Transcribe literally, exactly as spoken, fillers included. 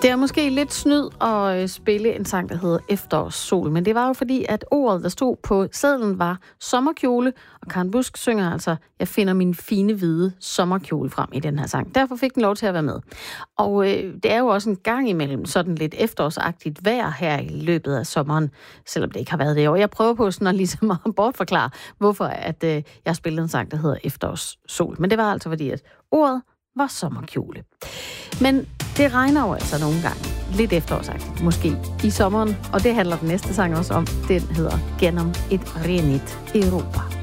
Det er måske lidt snyd at spille en sang, der hedder Efterårssol, men det var jo fordi, at ordet, der stod på sedlen, var sommerkjole, og Karen Busk synger altså, jeg finder min fine hvide sommerkjole frem i den her sang. Derfor fik den lov til at være med. Og øh, det er jo også en gang imellem sådan lidt efterårsagtigt vejr her i løbet af sommeren, selvom det ikke har været det. Og jeg prøver på sådan at ligesom at bortforklare, hvorfor at, øh, jeg spillede en sang, der hedder Efterårssol. Men det var altså fordi, at ordet var sommerkjole. Men det regner jo altså nogle gange. Lidt efterårsagtigt, måske i sommeren. Og det handler den næste sang også om. Den hedder Gennem et renigt Europa.